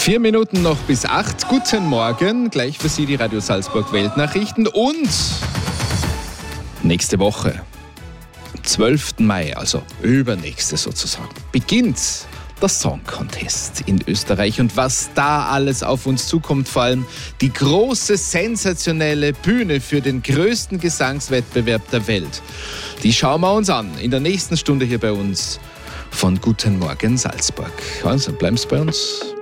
4 Minuten noch bis 8. Guten Morgen. Gleich für Sie die Radio Salzburg Weltnachrichten. Und nächste Woche, am 12. Mai, also übernächste sozusagen, beginnt der Song Contest in Österreich. Und was da alles auf uns zukommt, vor allem die große, sensationelle Bühne für den größten Gesangswettbewerb der Welt, die schauen wir uns an in der nächsten Stunde hier bei uns von Guten Morgen Salzburg. Also bleiben Sie bei uns.